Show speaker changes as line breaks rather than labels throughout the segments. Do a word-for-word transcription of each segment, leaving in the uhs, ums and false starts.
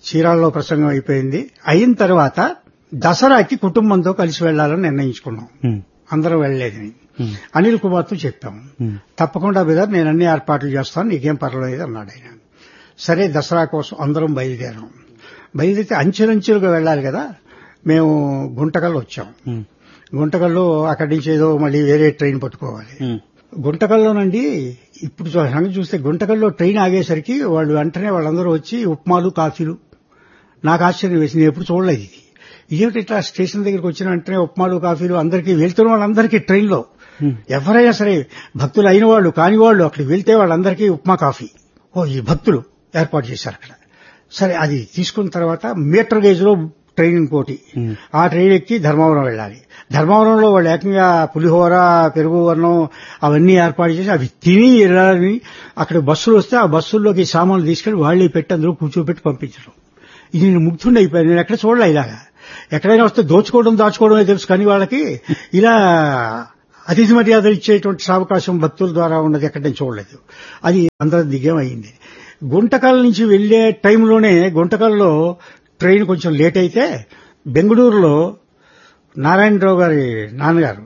చీరాల్లో ప్రసంగం అయిపోయింది. అయిన తర్వాత దసరాకి కుటుంబంతో కలిసి వెళ్లాలని నిర్ణయించుకున్నాం. అందరం వెళ్లేదని అనిల్ కుమార్తో చెప్పాము. తప్పకుండా బ్రదర్, నేను అన్ని ఏర్పాట్లు చేస్తాను, నీకేం పర్వాలేదు అన్నాడు ఆయన. సరే, దసరా కోసం అందరం బయలుదేరాం. బయలుదేరితే అంచెలంచెలుగా వెళ్లాలి కదా. మేము గుంటకల్లో వచ్చాం. గుంటకల్లో అక్కడి నుంచి ఏదో మళ్ళీ వేరే ట్రైన్ పట్టుకోవాలి. గుంటకల్లోనండి ఇప్పుడు సంగతి చూస్తే గుంటకల్లో ట్రైన్ ఆగేసరికి వాళ్ళు వెంటనే వాళ్ళందరూ వచ్చి ఉప్మాలు కాఫీలు. నాకు ఆశ్చర్యం వేసింది, ఎప్పుడు చూడలేదు ఇది. ఇదేమిటి ఇట్లా స్టేషన్ దగ్గరికి వచ్చిన వెంటనే ఉప్మాలు కాఫీలు అందరికీ, వెళ్తున్న వాళ్ళందరికీ ట్రైన్లో ఎవరైనా సరే భక్తులు అయిన వాళ్ళు కాని వాళ్ళు అక్కడికి వెళ్తే వాళ్ళందరికీ ఉప్మా కాఫీ. ఓ, ఈ భక్తులు ఏర్పాటు చేశారు అక్కడ. సరే, అది తీసుకున్న తర్వాత మీటర్ గేజ్ లో ట్రైన్ ఇంకోటి, ఆ ట్రైన్ ఎక్కి ధర్మవరం వెళ్ళాలి. ధర్మవరంలో వాళ్ళు ఏకంగా పులిహోర, పెరుగు అన్నం అవన్నీ ఏర్పాటు చేసి అవి తిని వెళ్ళాలని. అక్కడ బస్సులు వస్తే ఆ బస్సుల్లోకి సామాన్లు తీసుకెళ్లి వాళ్లే పెట్టి అందులో కూర్చోబెట్టి పంపించడం. ఇది నేను ముగ్ధుండి అయిపోయాను. నేను ఎక్కడ చూడలే ఇలాగా. ఎక్కడైనా వస్తే దోచుకోవడం దాచుకోవడమే తెలుసు, కానీ వాళ్ళకి ఇలా అతిథి మర్యాదలు ఇచ్చేటువంటి అవకాశం భక్తుల ద్వారా ఉన్నది ఎక్కడ నేను చూడలేదు. అది అందరం దిగేం అయింది. గుంటకల్ నుంచి వెళ్లే టైంలోనే గుంటకల్లో ట్రైన్ కొంచెం లేట్ అయితే బెంగళూరులో నారాయణరావు గారి నాన్నగారు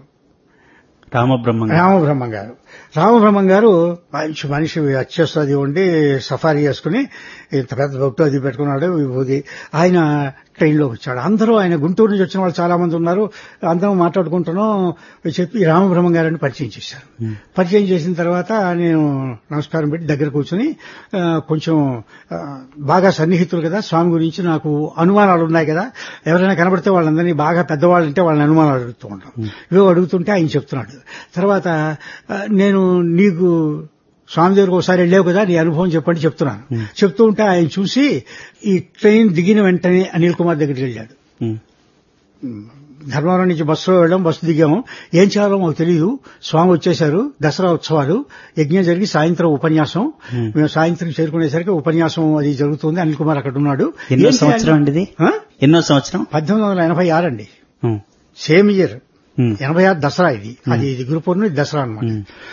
రామబ్రహ్మం
రామబ్రహ్మం గారు రామబ్రహ్మం గారు మంచి మనిషి, అత్యవసది ఉండి సఫారీ చేసుకుని ఇంత పెద్ద బొట్టు అది పెట్టుకున్నాడు, విభూది. ఆయన ట్రైన్లోకి వచ్చాడు. అందరూ ఆయన గుంటూరు నుంచి వచ్చిన వాళ్ళు చాలా మంది ఉన్నారు. అందరం మాట్లాడుకుంటున్నాం. చెప్పి రామబ్రహ్మం గారిని పరిచయం చేశారు. పరిచయం చేసిన తర్వాత నేను నమస్కారం పెట్టి దగ్గర కూర్చొని, కొంచెం బాగా సన్నిహితులు కదా, స్వామి గురించి నాకు అనుమానాలు ఉన్నాయి కదా, ఎవరైనా కనబడితే వాళ్ళందరినీ బాగా పెద్దవాళ్ళు అంటే వాళ్ళని అనుమానాలు అడుగుతూ ఉంటాం. ఇవో అడుగుతుంటే ఆయన చెప్తున్నాడు. తర్వాత నేను నీకు స్వామి దగ్గరకు ఒకసారి వెళ్ళావు కదా, నీ అనుభవం చెప్పండి చెప్తున్నాను. చెప్తూ ఉంటే ఆయన చూసి ఈ ట్రైన్ దిగిన వెంటనే అనిల్ కుమార్ దగ్గరికి వెళ్ళాడు. ధర్మవరం నుంచి బస్సులో వెళ్ళాం, బస్సు దిగాము. ఏం చేయాలో మాకు తెలియదు. స్వామి వచ్చేశారు, దసరా ఉత్సవాలు, యజ్ఞం జరిగి సాయంత్రం ఉపన్యాసం. మేము సాయంత్రం చేరుకునేసరికి ఉపన్యాసం అది జరుగుతుంది. అనిల్ కుమార్ అక్కడ ఉన్నాడు.
ఎన్నో సంవత్సరం అండి? ఎన్నో సంవత్సరం?
పద్దెనిమిది వందల ఎనభై ఆరు అండి. సేమ్ ఇయర్ ఎనభై ఆరు దసరా. ఇది అది ఇది గురు పౌర్ణమి, దసరా అనమాట.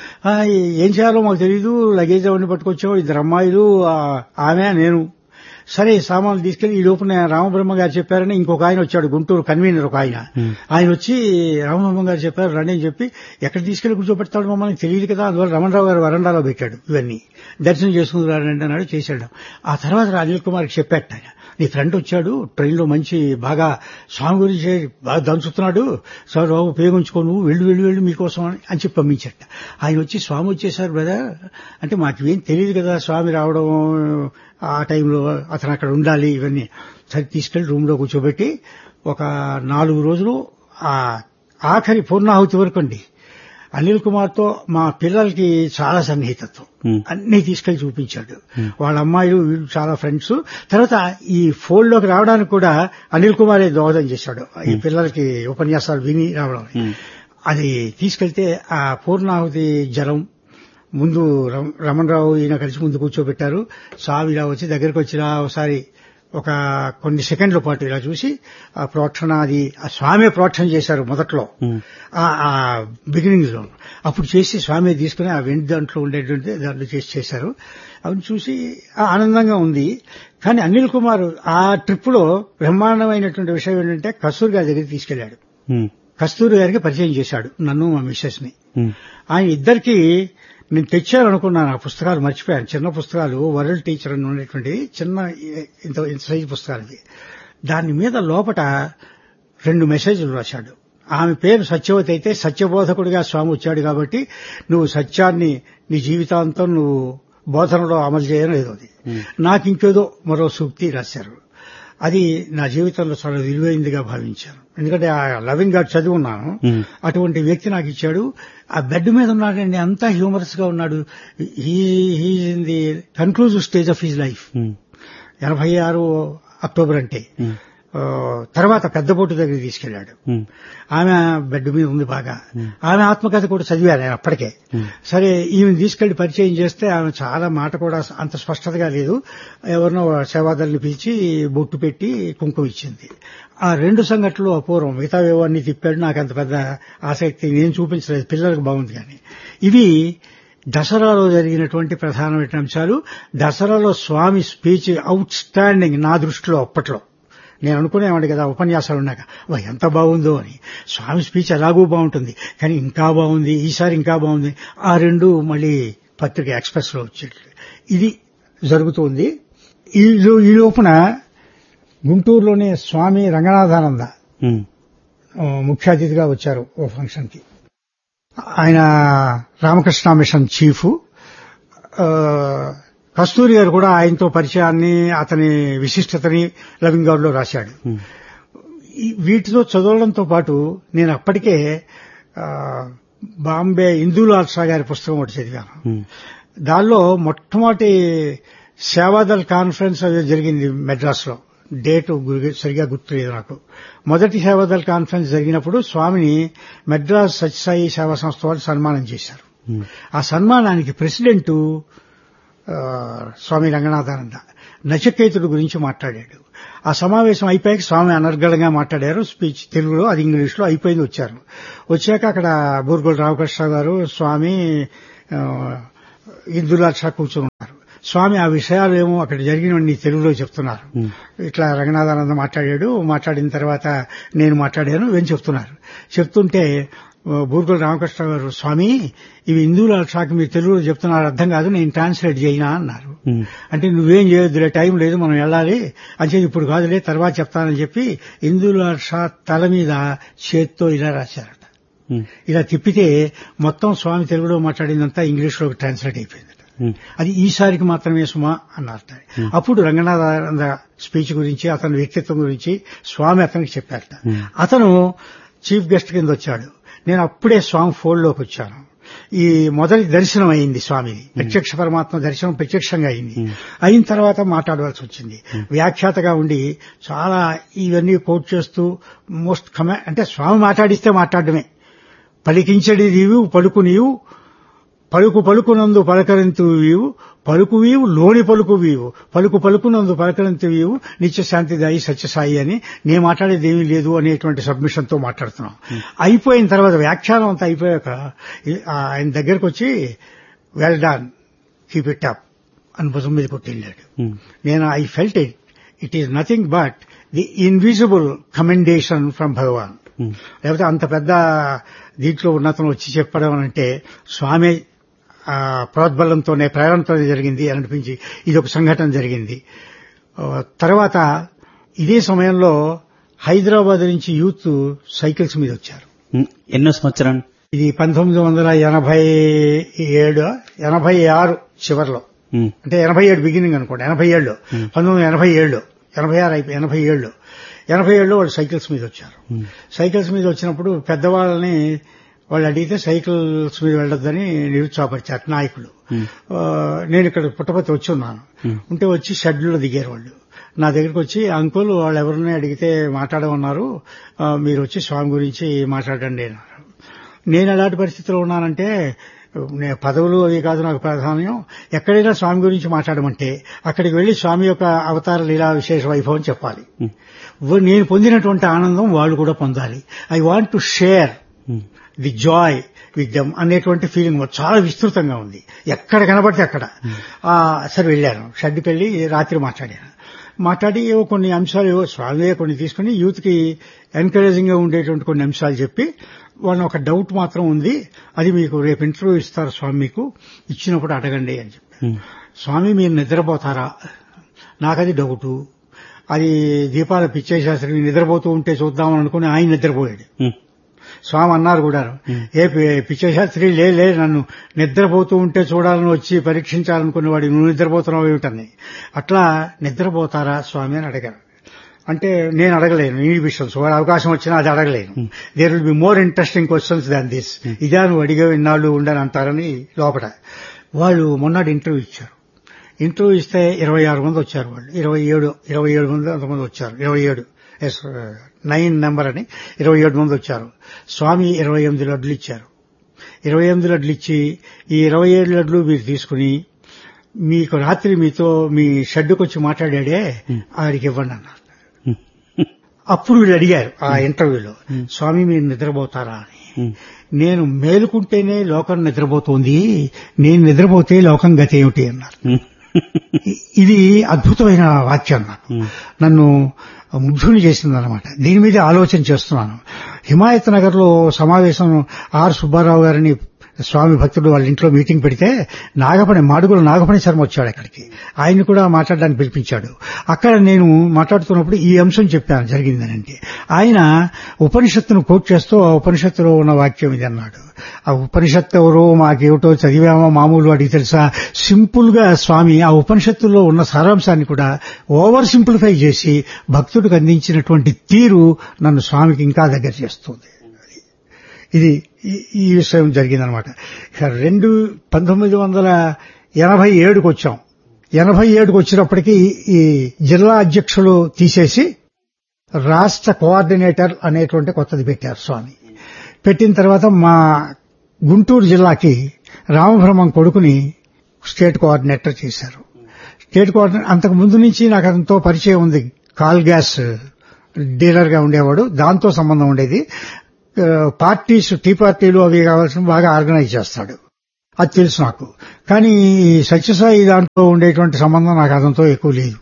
ఏం చేయాలో మాకు తెలీదు. లగేజ్ అవన్నీ పట్టుకొచ్చాము. ఇద్దరు అమ్మాయిలు, ఆమె, నేను. సరే, సామాన్లు తీసుకెళ్లి ఈ లోపల రామబ్రహ్మ గారు చెప్పారని ఇంకొక ఆయన వచ్చాడు, గుంటూరు కన్వీనర్ ఒక ఆయన. ఆయన వచ్చి రామబ్రహ్మ గారు చెప్పారు రండి అని చెప్పి ఎక్కడ తీసుకెళ్లి కూర్చోబెడతాడు మమ్మల్ని తెలియదు కదా, అందువల్ల రమణరావు గారు వరండాలో పెట్టాడు. ఇవన్నీ దర్శనం చేసుకుని రండి అన్నాడు. చేశాడు. ఆ తర్వాత అనిల్ కుమార్కి చెప్పాట ఆయన, నీ ఫ్రెండ్ వచ్చాడు ట్రైన్లో, మంచి బాగా స్వామి గురించి బాగా దంచుతున్నాడు, సార్ బాబు ఉపయోగించుకో, నువ్వు వెళ్ళు వెళ్ళు వెళ్ళు మీకోసం అని చెప్పి పంపించట. ఆయన వచ్చి స్వామి వచ్చేసారు బ్రదర్ అంటే మాకేం తెలియదు కదా స్వామి రావడం, ఆ టైంలో అతను అక్కడ ఉండాలి, ఇవన్నీ. సరే తీసుకెళ్లి రూమ్ లో కూర్చోబెట్టి ఒక నాలుగు రోజులు ఆ ఆఖరి పూర్ణాహుతి వరకు అండి అనిల్ కుమార్ తో మా పిల్లలకి చాలా సన్నిహితత్వం. అన్ని తీసుకెళ్లి చూపించాడు. వాళ్ళ అమ్మాయిలు వీళ్ళు చాలా ఫ్రెండ్స్. తర్వాత ఈ ఫోల్డ్ లోకి రావడానికి కూడా అనిల్ కుమారే దోహదం చేశాడు, ఈ పిల్లలకి ఉపన్యాసాలు విని రావడం. అది తీసుకెళ్తే ఆ పూర్ణాహుతి జలం ముందు రమణరావు ఈయన కలిసి ముందు కూర్చోబెట్టారు. స్వామి ఇలా వచ్చి దగ్గరికి వచ్చిన ఒకసారి ఒక కొన్ని సెకండ్ల పాటు ఇలా చూసి ఆ ప్రోక్షణ, అది ఆ స్వామి ప్రోక్షణ చేశారు మొదట్లో ఆ బిగినింగ్స్ లో. అప్పుడు చేసి స్వామి తీసుకుని ఆ వెండి దాంట్లో ఉండేటువంటి దాంట్లో చేసి చేశారు. అవి చూసి ఆనందంగా ఉంది. కానీ అనిల్ కుమార్ ఆ ట్రిప్ లో బ్రహ్మాండమైనటువంటి విషయం ఏంటంటే కస్తూరి గారి దగ్గరికి తీసుకెళ్లాడు. కస్తూరి గారికి పరిచయం చేశాడు నన్ను, మా మిస్సెస్ ని. ఆయన ఇద్దరికి నేను తెచ్చారనుకున్నాను ఆ పుస్తకాలు, మర్చిపోయాను. చిన్న పుస్తకాలు, వరల్డ్ టీచర్ అని ఉండేటువంటి చిన్న ఇంత ఇంత సైజు పుస్తకాలు. దాని మీద లోపట రెండు మెసేజ్లు రాశాడు. ఆమె పేరు సత్యవతి అయితే సత్యబోధకుడిగా స్వామి వచ్చాడు కాబట్టి నువ్వు సత్యాన్ని నీ జీవితాంతం నువ్వు బోధనలో అమలు చేయడం లేదు. అది నాకు ఇంకేదో మరో సూక్తి రాశారు. అది నా జీవితంలో చాలా విలువైందిగా భావించాను. ఎందుకంటే ఆ లవింగ్ గాడ్ చదివి ఉన్నాను. అటువంటి వ్యక్తి నాకు ఇచ్చాడు. ఆ బెడ్ మీద ఉన్నాడండి, అంతా హ్యూమరస్ గా ఉన్నాడు. He in the conclusive stage of his life. ఎనభై ఆరు అక్టోబర్ అంటే తర్వాత పెద్దబోటు దగ్గరికి తీసుకెళ్లాడు. ఆమె బెడ్ మీద ఉంది బాగా. ఆమె ఆత్మకథ కూడా చదివాను నేను అప్పటికే. సరే, ఈమెను తీసుకెళ్లి పరిచయం చేస్తే ఆమె చాలా మాట కూడా అంత స్పష్టతగా లేదు. ఎవరినో సేవాదారుని పిలిచి బొట్టు పెట్టి కుంకుమ ఇచ్చింది. ఆ రెండు సంఘటనలు అపూర్వం. మిగతా అన్ని తిప్పాడు. నాకు అంత పెద్ద ఆసక్తి నేను చూపించలేదు, పిల్లలకు బాగుంది. కానీ ఇవి దసరాలో జరిగినటువంటి ప్రధానమైన అంశాలు. దసరాలో స్వామి స్పీచ్ అవుట్ స్టాండింగ్ నా దృష్టిలో అప్పట్లో. నేను అనుకునేవాడి కదా ఉపన్యాసాలు ఉన్నాక, వా ఎంత బాగుందో అని. స్వామి స్పీచ్ ఎలాగూ బాగుంటుంది, కానీ ఇంకా బాగుంది, ఈసారి ఇంకా బాగుంది. ఆ రెండు మళ్ళీ పత్రిక ఎక్స్ప్రెస్ లో వచ్చేట్లు ఇది జరుగుతుంది. ఈ ఈ లోపున గుంటూరులోనే స్వామి రంగనాథానంద ముఖ్య అతిథిగా వచ్చారు ఓ ఫంక్షన్ కి. ఆయన రామకృష్ణ మిషన్ చీఫ్. కస్తూరి గారు కూడా ఆయనతో పరిచయాన్ని, అతని విశిష్టతని లవింగ్ గౌడ్ లో రాశాడు. వీటితో చదవడంతో పాటు నేను అప్పటికే బాంబే ఇందూలాల్ షా గారి పుస్తకం ఒకటి చదివాను. దానిలో మొట్టమొదటి సేవాదల్ కాన్ఫరెన్స్ అది జరిగింది మెడ్రాస్ లో. డేటు సరిగా గుర్తులేదు నాకు. మొదటి సేవాదల్ కాన్ఫరెన్స్ జరిగినప్పుడు స్వామిని మెడ్రాస్ సత్యసాయి సేవా సంస్థ వాళ్ళు సన్మానం చేశారు. ఆ సన్మానానికి ప్రెసిడెంట్ స్వామి రంగనాథానంద నచికేతుడు గురించి మాట్లాడాడు. ఆ సమావేశం అయిపోయాక స్వామి అనర్గళంగా మాట్లాడారు స్పీచ్ తెలుగులో, అది ఇంగ్లీష్ లో అయిపోయింది. వచ్చారు. వచ్చాక అక్కడ బూర్గోలు రామకృష్ణ గారు, స్వామి, ఇందులాల్ షా కూర్చొని ఉన్నారు. స్వామి ఆ విషయాలు ఏమో అక్కడ జరిగినవన్నీ తెలుగులో చెప్తున్నారు. ఇట్లా రంగనాథానంద మాట్లాడాడు, మాట్లాడిన తర్వాత నేను మాట్లాడాను ఇవన్నీ చెప్తున్నారు. చెప్తుంటే బూర్గోలు రామకృష్ణ గారు, స్వామి ఇవి ఇందూలాల్ షాకి మీరు తెలుగులో చెప్తున్నారు, అర్థం కాదు, నేను ట్రాన్స్లేట్ చేయనా అన్నారు. అంటే నువ్వేం చేయొద్దులే, టైం లేదు, మనం వెళ్ళాలి అని చెప్పి, ఇప్పుడు కాదులే తర్వాత చెప్తానని చెప్పి ఇందూలాల్ షా తల మీద చేత్తో ఇలా రాశారట. ఇలా తిప్పితే మొత్తం స్వామి తెలుగులో మాట్లాడిందంతా ఇంగ్లీష్ లోకి ట్రాన్స్లేట్ అయిపోయిందట. అది ఈసారికి మాత్రమే సుమా అన్నారట. అప్పుడు రంగనాథానంద స్పీచ్ గురించి, అతని వ్యక్తిత్వం గురించి స్వామి అతనికి చెప్పారట. అతను చీఫ్ గెస్ట్ కింద వచ్చాడు. నేను అప్పుడే స్వామి ఫోల్డ్ లోకి వచ్చాను. ఈ మొదటి దర్శనం అయింది స్వామిది, ప్రత్యక్ష పరమాత్మ దర్శనం ప్రత్యక్షంగా అయింది. అయిన తర్వాత మాట్లాడవలసి వచ్చింది. వ్యాఖ్యాతగా ఉండి చాలా ఇవన్నీ కోట్ చేస్తూ మోస్ట్ కమా అంటే స్వామి మాట్లాడిస్తే మాట్లాడడమే. పలికించడి నీవు పలుకు నీవు, పలుకు పలుకునందు పలకరింతు వీవు, పలుకు వీవు లోని పలుకు వీవు, పలుకు పలుకునందు పలకరింతు వీవు, నిత్య శాంతిదాయి సత్యసాయి అని నేను మాట్లాడేది ఏమీ లేదు అనేటువంటి సబ్మిషన్ తో మాట్లాడుతున్నాం. అయిపోయిన తర్వాత వ్యాఖ్యానం అంతా అయిపోయాక ఆయన దగ్గరకు వచ్చి well done, keep it up అని భుజం మీద కొట్టి వెళ్ళాడు. నేను I felt it it is nothing but the invisible commendation from భగవాన్. లేకపోతే అంత పెద్ద దీంట్లో ఉన్నతను వచ్చి చెప్పడం అంటే స్వామి ప్రోద్బలంతోనే, ప్రేరణతోనే జరిగింది అని అనిపించి ఇది ఒక సంఘటన జరిగింది. తర్వాత ఇదే సమయంలో హైదరాబాద్ నుంచి యూత్ సైకిల్స్ మీద వచ్చారు.
ఎన్నో సంవత్సరం
ఇది? పంతొమ్మిది వందల ఎనభై ఏడు ఎనభై ఆరు చివరిలో, అంటే ఎనభై ఏడు బిగినింగ్ అనుకోండి. ఎనభై ఏళ్ళు పంతొమ్మిది వందల ఎనభై ఏళ్ళు ఎనభై ఆరు అయిపోయి ఎనభై ఏళ్ళు ఎనభై ఏళ్ళు వాళ్ళు సైకిల్స్ మీద వచ్చారు. సైకిల్స్ మీద వచ్చినప్పుడు పెద్దవాళ్ళని వాళ్ళు అడిగితే సైకిల్స్ మీద వెళ్ళొద్దని నిరుత్సాహపరిచారు నాయకులు. నేను ఇక్కడ పుట్టపర్తి వచ్చి ఉన్నాను. ఉంటే వచ్చి షెడ్యూల్లో దిగారు వాళ్ళు. నా దగ్గరికి వచ్చి, అంకుల్ వాళ్ళు ఎవరిని అడిగితే మాట్లాడమన్నారు, మీరు వచ్చి స్వామి గురించి మాట్లాడండి అన్నారు. నేను ఎలాంటి పరిస్థితిలో ఉన్నానంటే, పదవులు అవి కాదు నాకు ప్రాధాన్యం. ఎక్కడైనా స్వామి గురించి మాట్లాడమంటే అక్కడికి వెళ్లి స్వామి యొక్క అవతార లీలా విశేష వైభవం చెప్పాలి. నేను పొందినటువంటి ఆనందం వాళ్ళు కూడా పొందాలి. I want to share the Joy with them అనేటువంటి ఫీలింగ్ చాలా విస్తృతంగా ఉంది. ఎక్కడ కనబడితే అక్కడ. సరే వెళ్ళాను, షెడ్కి వెళ్ళి రాత్రి మాట్లాడాను. మాట్లాడి ఏవో కొన్ని అంశాలు ఏవో స్వామియే కొన్ని తీసుకుని యూత్ కి ఎన్కరేజింగ్ గా ఉండేటువంటి కొన్ని అంశాలు చెప్పి, వాళ్ళని ఒక డౌట్ మాత్రం ఉంది, అది మీకు రేపు ఇంటర్వ్యూ ఇస్తారు స్వామి, మీకు ఇచ్చినప్పుడు అడగండి అని చెప్పి. స్వామి మీరు నిద్రపోతారా? నాకది డౌటు. అది దీపాల పిచ్చయ్య శాస్త్రి నిద్రపోతూ ఉంటే చూద్దామని అనుకుని ఆయన నిద్రపోయాడు. స్వామి అన్నారు కూడా, ఏ పిచ్చయ్య శాస్త్రి లే లే నన్ను నిద్రపోతూ ఉంటే చూడాలని వచ్చి పరీక్షించాలనుకునేవాడు, నువ్వు నిద్రపోతున్నావు ఏమిటని. అట్లా నిద్రపోతారా స్వామి అని అడిగారు. అంటే నేను అడగలేను ఈ విషయం, వాడు అవకాశం వచ్చినా అది అడగలేను. There will be more interesting questions than this. ఇదే నువ్వు అడిగే ఇన్నాళ్ళు ఉండని అంటారని లోపల. వాళ్ళు మొన్నటి ఇంటర్వ్యూ ఇచ్చారు. ఇంటర్వ్యూ ఇస్తే ఇరవై ఆరు మంది వచ్చారు. వాళ్ళు ఇరవై ఏడు ఇరవై ఏడు మంది అంతమంది వచ్చారు. ఇరవై ఏడు ఎస్ నైన్ నెంబర్ అని ఇరవై ఏడు మంది వచ్చారు. స్వామి ఇరవై ఎనిమిది లడ్లు ఇచ్చారు. ఇరవై ఎనిమిది లడ్లు ఇచ్చి, ఈ ఇరవై ఏడు లడ్లు మీరు తీసుకుని మీకు రాత్రి మీతో మీ షెడ్డుకు వచ్చి మాట్లాడాడే ఆడికి ఇవ్వండి అన్నారు. అప్పుడు వీళ్ళు అడిగారు ఆ ఇంటర్వ్యూలో, స్వామి మీరు నిద్రపోతారా అని. నేను మేలుకుంటేనే లోకం నిద్రపోతుంది, నేను నిద్రపోతే లోకం గతి ఏమిటి అన్నారు. ఇది అద్భుతమైన వాక్యం. నాకు నన్ను ముగ్ధుని చేసిందనమాట. దీని మీద ఆలోచన చేస్తున్నాను. హిమాయత్ నగర్ లో సమావేశం ఆర్ సుబ్బారావు గారిని స్వామి భక్తుడు వాళ్ళ ఇంట్లో మీటింగ్ పెడితే నాగపణి మాడుగుల నాగపణి శర్మ వచ్చాడు అక్కడికి. ఆయన్ని కూడా మాట్లాడడానికి పిలిపించాడు. అక్కడ నేను మాట్లాడుతున్నప్పుడు ఈ అంశం చెప్పాను జరిగిందనంటే, ఆయన ఉపనిషత్తును కోట్ చేస్తూ ఆ ఉపనిషత్తులో ఉన్న వాక్యం ఇది అన్నాడు. ఆ ఉపనిషత్తు ఎవరో మాకేమిటో చదివామో మామూలు వాడికి తెలుసా, సింపుల్ గా స్వామి ఆ ఉపనిషత్తుల్లో ఉన్న సారాంశాన్ని కూడా ఓవర్ సింప్లిఫై చేసి భక్తుడికి అందించినటువంటి తీరు నన్ను స్వామికి ఇంకా దగ్గర చేస్తుంది. ఇది ఈ విషయం జరిగిందనమాట. రెండు పంతొమ్మిది వందల ఎనభై ఏడుకు వచ్చాం. ఎనభై ఏడుకు వచ్చినప్పటికీ ఈ జిల్లా అధ్యక్షులు తీసేసి రాష్ట్ర కోఆర్డినేటర్ అనేటువంటి కొత్తది పెట్టారు స్వామి. పెట్టిన తర్వాత మా గుంటూరు జిల్లాకి రామబ్రహ్మం కొడుకుని స్టేట్ కోఆర్డినేటర్ చేశారు. స్టేట్ కోఆర్డినేటర్ అంతకు ముందు నుంచి నాకు అతనితో పరిచయం ఉంది. కాల్ గ్యాస్ డీలర్ గా ఉండేవాడు, దాంతో సంబంధం ఉండేది. పార్టీస్ టీ పార్టీలు అవి కావాల్సిన బాగా ఆర్గనైజ్ చేస్తాడు, అది తెలుసు నాకు. కానీ సత్యసాయి దాంట్లో ఉండేటువంటి సంబంధం నాకు అతనితో ఎక్కువ లేదు.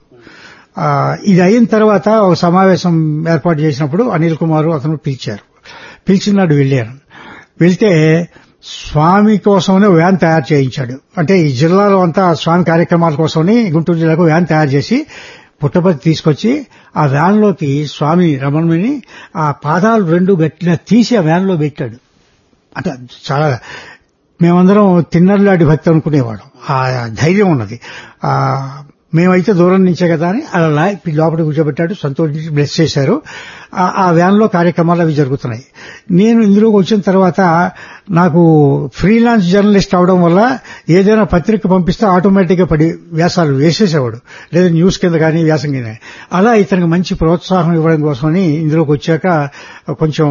ఇది అయిన తర్వాత ఒక సమావేశం ఏర్పాటు చేసినప్పుడు అనిల్ కుమార్ అతను పిలిచారు. పిలిచినాడు వెళ్ళాను. వెళ్తే స్వామి కోసమనే వ్యాన్ తయారు చేయించాడు. అంటే ఈ జిల్లాలో అంతా స్వామి కార్యక్రమాల కోసమని గుంటూరు జిల్లాకు వ్యాన్ తయారు చేసి పుట్టపర్తి తీసుకొచ్చి ఆ వ్యాన్ లోకి స్వామి రమణుని ఆ పాదాలు రెండు గట్టిగా తీసి ఆ వ్యాన్ లో పెట్టాడు. అంటే చాలా మేమందరం తిన్నర్లాంటి భక్తి అనుకునేవాళ్ళం. ఆ ధైర్యం ఉన్నది. ఆ మేమైతే దూరం నుంచే కదా అని అలా లోపల కూర్చోబెట్టాడు, సంతోషించి బ్లెస్ చేశారు. ఆ వ్యాన్ లో కార్యక్రమాలు అవి జరుగుతున్నాయి. నేను ఇందులోకి వచ్చిన తర్వాత నాకు ఫ్రీలాన్స్ జర్నలిస్ట్ అవడం వల్ల ఏదైనా పత్రిక పంపిస్తే ఆటోమేటిక్ గా పడి వ్యాసాలు వేసేసేవాడు, లేదా న్యూస్ కింద కానీ వ్యాసం కింద. అలా ఇతనికి మంచి ప్రోత్సాహం ఇవ్వడం కోసమని ఇందులోకి వచ్చాక కొంచెం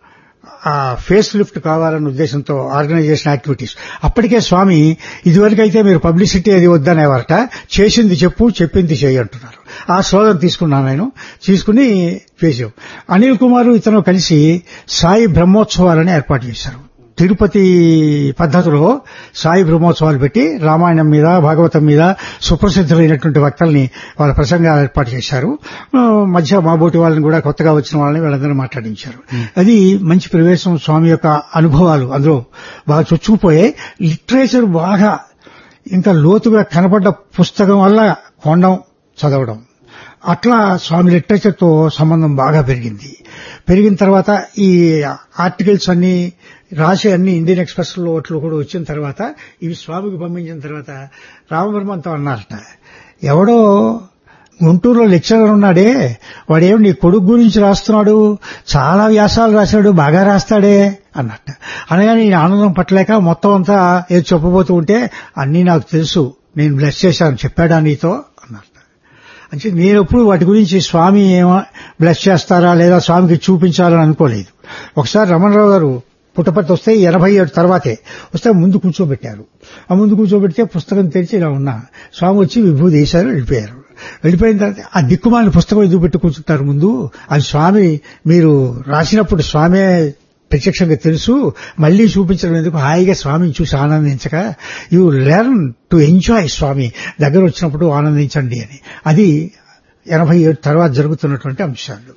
ఆ ఫేస్ లిఫ్ట్ కావాలన్న ఉద్దేశంతో ఆర్గనైజేషన్ యాక్టివిటీస్. అప్పటికే స్వామి ఇదివరకైతే మీరు పబ్లిసిటీ అది వద్దనేవారట, చేసింది చెప్పు చెప్పింది చేయి అంటున్నారు. ఆ స్లోగన్ తీసుకున్నాను నేను. తీసుకుని చేసాం. అనిల్ కుమార్ ఇతను కలిసి సాయి బ్రహ్మోత్సవాలని ఏర్పాటు చేశారు. తిరుపతి పద్ధతిలో సాయి బ్రహ్మోత్సవాలు పెట్టి రామాయణం మీద భాగవతం మీద సుప్రసిద్ధులైనటువంటి వక్తల్ని వాళ్ళ ప్రసంగాలు ఏర్పాటు చేశారు. మధ్య మాబోటి వాళ్ళని కూడా కొత్తగా వచ్చిన వాళ్ళని వీళ్ళందరూ మాట్లాడించారు. అది మంచి ప్రవేశం. స్వామి యొక్క అనుభవాలు అందులో బాగా చొచ్చుకుపోయాయి. లిటరేచర్ బాగా ఇంకా లోతుగా కనపడ్డ పుస్తకం వల్ల కొండం చదవడం, అట్లా స్వామి లిటరేచర్ తో సంబంధం బాగా పెరిగింది. పెరిగిన తర్వాత ఈ ఆర్టికల్స్ అన్ని రాసే అన్ని ఇండియన్ ఎక్స్ప్రెస్ లో ఓట్లు కూడా వచ్చిన తర్వాత ఇవి స్వామికి పంపించిన తర్వాత రామబ్రహ్మంతో అన్నారట, ఎవడో గుంటూరులో లెక్చరర్ ఉన్నాడే వాడేమి నీ కొడుకు గురించి రాస్తున్నాడు, చాలా వ్యాసాలు రాశాడు, బాగా రాస్తాడే అన్నట్ట. అనగానే నేను ఆనందం పట్టలేక మొత్తం అంతా ఏది చెప్పబోతూ ఉంటే అన్నీ నాకు తెలుసు, నేను బ్లెస్ చేశాను, చెప్పాడా నీతో అన్నట్ట. అంటే నేను ఎప్పుడు వాటి గురించి స్వామి ఏమో బ్లెస్ చేస్తారా లేదా స్వామికి చూపించాలని అనుకోలేదు. ఒకసారి రమణరావు గారు పుట్టపర్తి వస్తే ఎనభై ఏడు తర్వాతే వస్తే ముందు కూర్చోబెట్టారు. ఆ ముందు కూర్చోబెడితే పుస్తకం తెరిచి ఇలా ఉన్నా స్వామి వచ్చి విభూతి వేశారు, వెళ్ళిపోయారు. వెళ్ళిపోయిన తర్వాత ఆ దిక్కుమాలిన పుస్తకం ఎదుగు పెట్టి కూర్చుంటారు ముందు, అది స్వామి మీరు రాసినప్పుడు స్వామే ప్రత్యక్షంగా తెలుసు, మళ్లీ చూపించడం ఎందుకు, హాయిగా స్వామిని చూసి ఆనందించక యూ లెర్న్ టు ఎంజాయ్, స్వామి దగ్గర వచ్చినప్పుడు ఆనందించండి అని. అది ఎనభై ఏడు తర్వాత జరుగుతున్నటువంటి అంశాలు.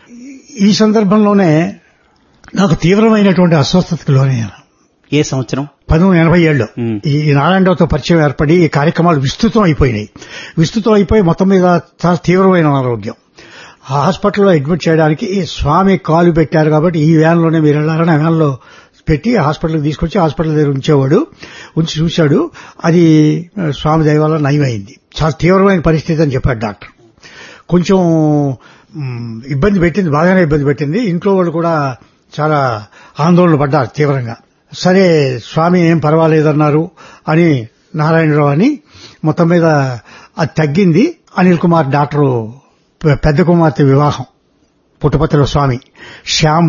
ఈ సందర్భంలోనే నాకు తీవ్రమైనటువంటి అస్వస్థతకు లోనయ్యాను.
ఏ సంవత్సరం?
పంతొమ్మిది ఎనభై ఏడులో ఈ నారాయణరావుతో పరిచయం ఏర్పడి ఈ కార్యక్రమాలు విస్తృతం అయిపోయినాయి. విస్తృతం అయిపోయి మొత్తం మీద చాలా తీవ్రమైన అనారోగ్యం. హాస్పిటల్లో అడ్మిట్ చేయడానికి స్వామి కాలు పెట్టారు కాబట్టి ఈ వ్యాన్ లోనే మీరు వెళ్లారని వ్యాన్ లో పెట్టి హాస్పిటల్కి తీసుకొచ్చి హాస్పిటల్ దగ్గర ఉంచేవాడు. ఉంచి చూశాడు. అది స్వామి దయ వల్ల నయమైంది. చాలా తీవ్రమైన పరిస్థితి అని చెప్పాడు డాక్టర్. కొంచెం ఇబ్బంది పెట్టింది, బాగానే ఇబ్బంది పెట్టింది. ఇంట్లో వాళ్ళు కూడా చాలా ఆందోళన పడ్డారు తీవ్రంగా. సరే స్వామి ఏం పర్వాలేదన్నారు అని నారాయణరావు అని మొత్తం మీద అది తగ్గింది. అనిల్ కుమార్ డాక్టరు పెద్ద కుమార్తె వివాహం పుట్టపర్తిలో స్వామి, శ్యామ్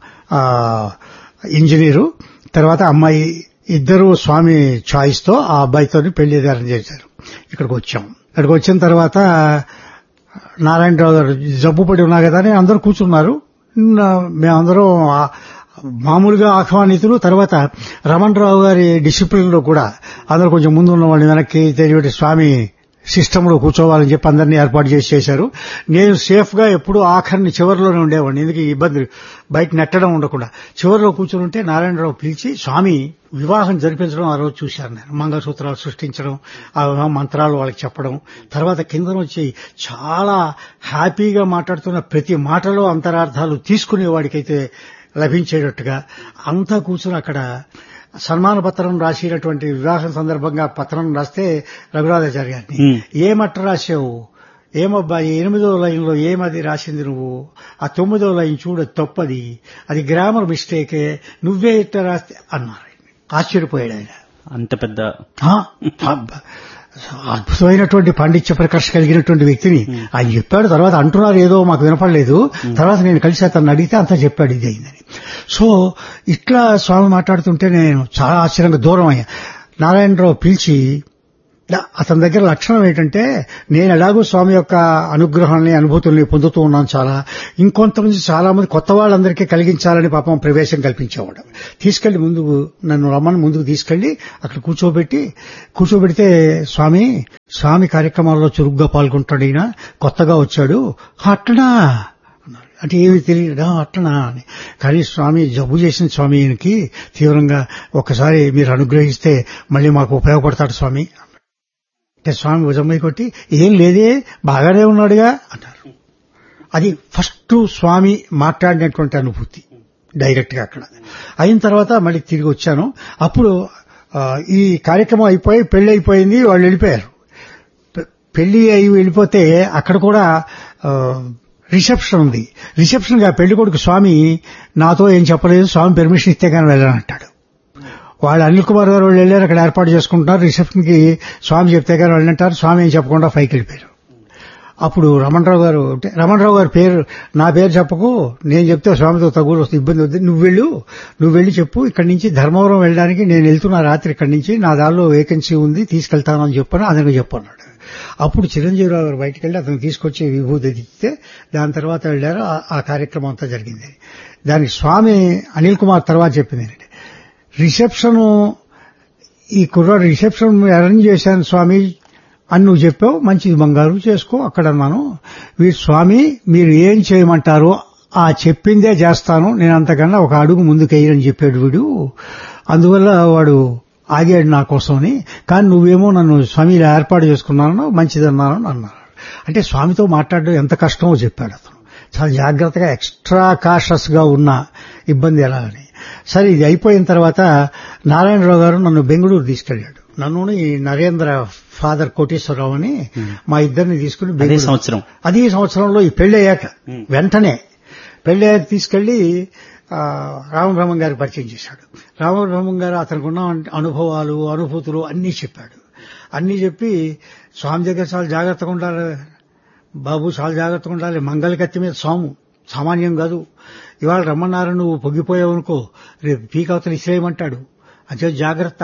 ఇంజనీరు, తర్వాత అమ్మాయి, ఇద్దరు స్వామి ఛాయిస్ తో ఆ అబ్బాయితో పెళ్లి అరేంజ్ చేశారు. ఇక్కడికి వచ్చాం. ఇక్కడికి వచ్చిన తర్వాత నారాయణరావు గారు జబ్బు పడి ఉన్నా కదా అని అందరూ కూర్చున్నారు. మేమందరం మామూలుగా ఆహ్వానితులు. తర్వాత రమణరావు గారి డిసిప్లిన్ లో కూడా అందరూ కొంచెం ముందు ఉన్న వాళ్ళని వెనక్కి తెలియటి స్వామి సిస్టంలో కూర్చోవాలని చెప్పి అందరినీ ఏర్పాటు చేసి చేశారు. నేను సేఫ్ గా ఎప్పుడూ ఆఖరిని చివరిలోనే ఉండేవాడిని, ఎందుకు ఇబ్బంది బయట నెట్టడం ఉండకుండా. చివరిలో కూర్చొని ఉంటే నారాయణరావు పిలిచి స్వామి వివాహం జరిపించడం ఆ రోజు చూశాను నేను. మంగళసూత్రాలు సృష్టించడం, ఆ మంత్రాలు వాళ్ళకి చెప్పడం, తర్వాత కింద వచ్చి చాలా హ్యాపీగా మాట్లాడుతున్న ప్రతి మాటలో అంతరార్థాలు తీసుకునేవాడికైతే లభించేటట్టుగా అంతా కూర్చొని అక్కడ సన్మాన పత్రం రాసినటువంటి వివాహం సందర్భంగా పత్రం రాస్తే రఘురాధాచారి గారిని, ఏమట్ట రాసావు, ఏమబ్బాయి ఎనిమిదో లైన్ లో ఏమది రాసింది నువ్వు, ఆ తొమ్మిదో లైన్ చూడ తప్పది, అది గ్రామర్ మిస్టేకే, నువ్వే ఇట్ట రాస్తే అన్నారు. ఆశ్చర్యపోయాడు ఆయన.
అంత పెద్ద
అద్భుతమైనటువంటి పాండిత్య ప్రకర్ష కలిగినటువంటి వ్యక్తిని ఆయన చెప్పాడు. తర్వాత అంటున్నారు ఏదో మాకు వినపడలేదు, తర్వాత నేను కలిసి అతన్ని అడిగితే అంతా చెప్పాడు ఇది అయిందని. సో ఇట్లా స్వామి మాట్లాడుతుంటే నేను చాలా ఆశ్చర్యంగా దూరం అయ్యా. నారాయణరావు పిలిచి అతని దగ్గర లక్షణం ఏంటంటే, నేను ఎలాగో స్వామి యొక్క అనుగ్రహాన్ని అనుభూతుల్ని పొందుతూ ఉన్నాను చాలా, ఇంకొంతమంది చాలా మంది కొత్త వాళ్ళందరికీ కలిగించాలని పాపం ప్రవేశం కల్పించేవాడు. తీసుకెళ్లి ముందుకు నన్ను రమ్మని ముందుకు తీసుకెళ్లి అక్కడ కూర్చోబెట్టి కూర్చోబెడితే స్వామి స్వామి కార్యక్రమాల్లో చురుగ్గా పాల్గొంటాడు, ఈయన కొత్తగా వచ్చాడు, అట్లనా అంటే ఏమి తెలియదా అట్లనా అని. కానీ స్వామి జబ్బు చేసిన స్వామి ఈయనకి తీవ్రంగా, ఒక్కసారి మీరు అనుగ్రహిస్తే మళ్ళీ మాకు ఉపయోగపడతాడు స్వామి అంటే స్వామి భుజమ్మై కొట్టి ఏం లేదే బాగానే ఉన్నాడుగా అన్నారు. అది ఫస్ట్ స్వామి మాట్లాడినటువంటి అనుభూతి డైరెక్ట్ గా అక్కడ. అయిన తర్వాత మళ్ళీ తిరిగి వచ్చాను. అప్పుడు ఈ కార్యక్రమం అయిపోయి పెళ్లి అయిపోయింది, వాళ్ళు వెళ్ళిపోయారు. పెళ్లి అయి వెళ్ళిపోతే అక్కడ కూడా రిసెప్షన్ ఉంది. రిసెప్షన్ గా పెళ్లి కొడుకు స్వామి నాతో ఏం చెప్పలేదు, స్వామి పర్మిషన్ ఇస్తే కానీ వెళ్ళానంటాడు. వాళ్ళు అనిల్ కుమార్ గారు వాళ్ళు వెళ్ళారు, అక్కడ ఏర్పాటు చేసుకుంటున్నారు. రిసెప్షన్ కి స్వామి చెప్తే కానీ వాళ్ళు అంటారు, స్వామి ఏం చెప్పకుండా పైకి వెళ్ళిపోయారు. అప్పుడు రమణరావు గారు అంటే రమణరావు గారి పేరు నా పేరు చెప్పకు, నేను చెప్తే స్వామితో తగులు వస్తే ఇబ్బంది వద్దు, నువ్వు వెళ్ళు నువ్వు వెళ్ళి చెప్పు, ఇక్కడి నుంచి ధర్మవరం వెళ్ళడానికి నేను వెళ్తున్నా రాత్రి, ఇక్కడి నుంచి నా దారిలో వేకెన్సీ ఉంది తీసుకెళ్తానని చెప్పాను, అతనికి చెప్పన్నాడు. అప్పుడు చిరంజీవిరావు గారు బయటకు వెళ్ళి అతను తీసుకొచ్చి విభూతి ఇస్తే దాని తర్వాత వెళ్ళారు. ఆ కార్యక్రమం అంతా జరిగింది. దానికి స్వామి అనిల్ కుమార్ తర్వాత చెప్పింది, రిసెప్షన్ ఈ కుర్రాడు రిసెప్షన్ అరేంజ్ చేశాను స్వామి అని నువ్వు చెప్పావు, మంచిది బంగారు చేసుకో అక్కడ అన్నాను. వీడు స్వామి మీరు ఏం చేయమంటారో ఆ చెప్పిందే చేస్తాను, నేను అంతకన్నా ఒక అడుగు ముందుకెయ్యని చెప్పాడు వీడు, అందువల్ల వాడు ఆగాడు నా కోసమని. కానీ నువ్వేమో నన్ను స్వామి ఇలా ఏర్పాటు చేసుకున్నాను మంచిదన్నాను అన్నారు. అంటే స్వామితో మాట్లాడడం ఎంత కష్టమో చెప్పాడు అతను. చాలా జాగ్రత్తగా ఎక్స్ట్రా కాషస్ గా ఉన్న ఇబ్బంది ఎలా అని. సరే ఇది అయిపోయిన తర్వాత నారాయణరావు గారు నన్ను బెంగళూరు తీసుకెళ్లాడు. నన్ను నరేంద్ర ఫాదర్ కోటేశ్వరరావు అని మా ఇద్దరిని తీసుకుని
అదే సంవత్సరం
అదే సంవత్సరంలో ఈ పెళ్లి అయ్యాక వెంటనే పెళ్లి అయ్యాక తీసుకెళ్లి రామబ్రహ్మం గారికి పరిచయం చేశాడు. రామబ్రహ్మం గారు అతనికి ఉన్న అనుభవాలు అనుభూతులు అన్నీ చెప్పాడు. అన్నీ చెప్పి స్వామి దగ్గర చాలా జాగ్రత్తగా ఉండాలి బాబు, చాలా జాగ్రత్తగా ఉండాలి, మంగళ కత్తి మీద స్వాము సామాన్యం కాదు, ఇవాళ రమ్మన్నారు నువ్వు పొంగిపోయావు అనుకో రేపు పీకవతలు ఇసిరేయమంటాడు, అదే జాగ్రత్త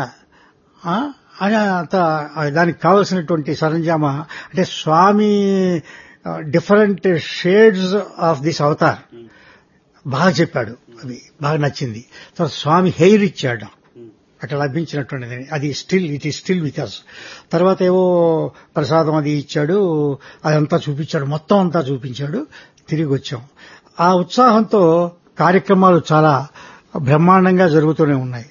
అని అంత దానికి కావలసినటువంటి సరంజామా అంటే స్వామి different shades of this Avatar బాగా చెప్పాడు, అది బాగా నచ్చింది. తర్వాత స్వామి హెయిర్ ఇచ్చాడు అట్లా లభించినటువంటిది, అది still it is still with us. తర్వాత ఏవో ప్రసాదం అది ఇచ్చాడు, అదంతా చూపించాడు, మొత్తం అంతా చూపించాడు. తిరిగి వచ్చాం. ఆ ఉత్సాహంతో కార్యక్రమాలు చాలా బ్రహ్మాండంగా జరుగుతూనే ఉన్నాయి.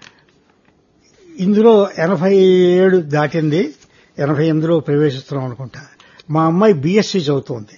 ఇందులో ఎనభై ఏడు దాటింది, ఎనభై ఎనిమిదిలో ప్రవేశిస్తున్నాం అనుకుంటా. మా అమ్మాయి బీఎస్సీ చదువుతోంది.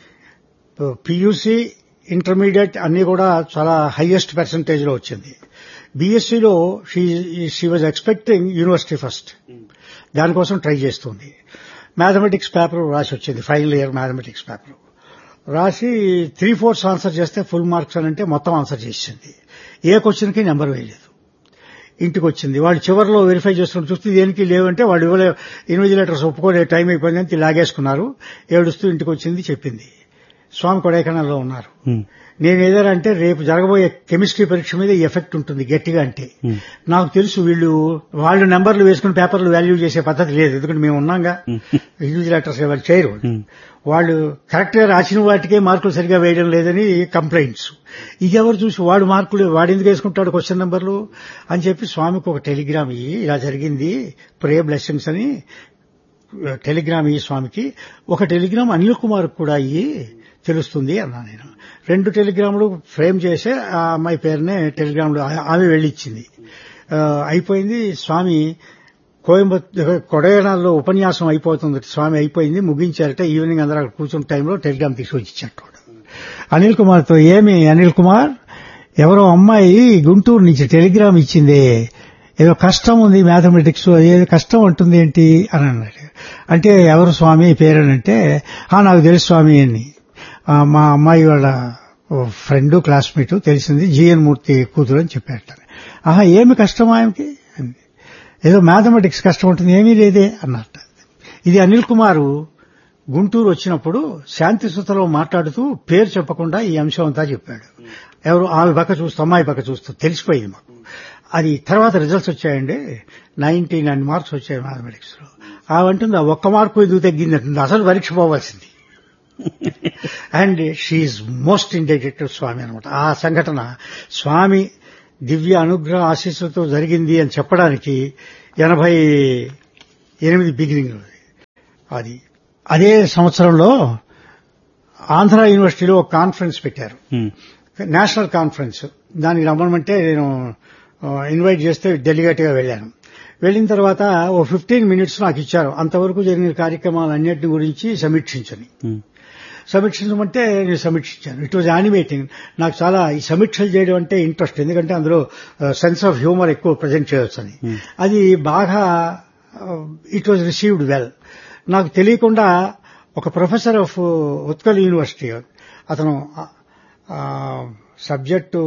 పియూసీ ఇంటర్మీడియట్ అన్ని కూడా చాలా హైయెస్ట్ పర్సంటేజ్ లో వచ్చింది. బీఎస్సీలో she she was expecting university first, దానికోసం ట్రై చేస్తుంది. మ్యాథమెటిక్స్ పేపర్ రాసి వచ్చింది, ఫైనల్ ఇయర్ మ్యాథమెటిక్స్ పేపర్ రాసి త్రీ ఫోర్త్స్ ఆన్సర్ చేస్తే ఫుల్ మార్క్స్ అని అంటే మొత్తం ఆన్సర్ చేసింది. ఏ క్వశ్చన్కి నెంబర్ వేయలేదు. ఇంటికి వచ్చింది. వాళ్ళు చివరిలో వెరిఫై చేసుకుని చూస్తే దేనికి లేవంటే వాళ్ళు ఇవ్వలే, ఇన్విజిలేటర్స్ ఒప్పుకోలే, టైం అయిపోయిందని లాగేసుకున్నారు. ఏడుస్తూ ఇంటికి వచ్చింది, చెప్పింది స్వామి కొడైకెనాల్లో ఉన్నారు. నేను ఏదైనా అంటే రేపు జరగబోయే కెమిస్ట్రీ పరీక్ష మీద ఈ ఎఫెక్ట్ ఉంటుంది గట్టిగా అంటే. నాకు తెలుసు వీళ్ళు వాళ్ళు నెంబర్లు వేసుకుని పేపర్లు వాల్యూ చేసే పద్ధతి లేదు, ఎందుకంటే మేము ఉన్నాగా. ఇన్విజిలేటర్స్ వాళ్ళు చేయరు. వాళ్ళు కరెక్ట్ గా రాసిన వాటికే మార్కులు సరిగా వేయడం లేదని కంప్లైంట్స్. ఇది ఎవరు చూసి వాడు మార్కులు వాడు ఎందుకు వేసుకుంటాడు క్వశ్చన్ నెంబర్లు అని చెప్పి స్వామికి ఒక టెలిగ్రామ్ ఇయ్యి, ఇలా జరిగింది ప్రే బ్లెస్సింగ్స్ అని టెలిగ్రామ్ ఇయ్యి స్వామికి. ఒక టెలిగ్రామ్ అనిల్ కుమార్ కూడా అయ్యి తెలుస్తుంది అన్నా నేను. రెండు టెలిగ్రాములు ఫ్రేమ్ చేసే ఆ అమ్మాయి పేరునే టెలిగ్రాములు ఆమె వెళ్ళిచ్చింది. అయిపోయింది. స్వామి కోయంబత్తూర్ కొడైకెనాల్లో ఉపన్యాసం అయిపోతుంది, స్వామి అయిపోయింది, ముగించారట. ఈవినింగ్ అందరూ అక్కడ కూర్చున్న టైంలో టెలిగ్రామ్ తీసుకొచ్చి ఇచ్చాడు అనిల్ కుమార్తో. ఏమి అనిల్ కుమార్, ఎవరో అమ్మాయి గుంటూరు నుంచి టెలిగ్రామ్ ఇచ్చింది, ఏదో కష్టం ఉంది మ్యాథమెటిక్స్, ఏదో కష్టం ఉంటుంది ఏంటి అని అన్నాడు. అంటే ఎవరు స్వామి పేరేనంటే, నాకు తెలుసు స్వామి అని, మా అమ్మాయి వాళ్ళ ఫ్రెండ్ క్లాస్మేట్ తెలిసింది, జిఎన్ మూర్తి కూతురు అని చెప్పారట. ఆహా, ఏమి కష్టం ఆయనకి? ఏదో మ్యాథమెటిక్స్ కష్టం ఉంటుంది, ఏమీ లేదే అన్నట్ట. ఇది అనిల్ కుమారు గుంటూరు వచ్చినప్పుడు శాంతి సుతలో మాట్లాడుతూ పేరు చెప్పకుండా ఈ అంశం అంతా చెప్పాడు. ఎవరు ఆమె పక్క చూస్తూ అమ్మాయి పక్క చూస్తూ తెలిసిపోయింది మాకు. అది తర్వాత రిజల్ట్స్ వచ్చాయండి, నైన్టీ నైన్ మార్క్స్ వచ్చాయి మ్యాథమెటిక్స్ లో. ఆవంటుంది ఆ ఒక్క మార్కు ఎందుకు తగ్గిందంటుంది, అసలు పరీక్ష పోవాల్సింది. And she most indebted to స్వామి అనమాట. ఆ సంఘటన స్వామి దివ్య అనుగ్రహ ఆశీస్సులతో జరిగింది అని చెప్పడానికి ఎనభై ఎనిమిది బిగినింగ్ అది. అదే సంవత్సరంలో ఆంధ్ర యూనివర్సిటీలో ఒక కాన్ఫరెన్స్ పెట్టారు, నేషనల్ కాన్ఫరెన్స్. దానికి రమ్మమంటే నేను ఇన్వైట్ చేస్తే డెలిగేట్ గా వెళ్ళాను. వెళ్లిన తర్వాత ఓ ఫిఫ్టీన్ మినిట్స్ నాకు ఇచ్చారు, అంతవరకు జరిగిన కార్యక్రమాలన్నింటి గురించి సమీక్షించని. సమీక్షించమంటే నేను సమీక్షించాను. It was animating. నాకు చాలా ఈ సమీక్షలు చేయడం అంటే ఇంట్రెస్ట్, ఎందుకంటే అందులో సెన్స్ ఆఫ్ హ్యూమర్ ఎక్కువ ప్రజెంట్ చేయవచ్చు అని. అది బాగా ఇట్ వాజ్ రిసీవ్డ్ వెల్. నాకు తెలియకుండా ఒక ప్రొఫెసర్ ఆఫ్ ఉత్కల్ యూనివర్సిటీ, అతను సబ్జెక్టు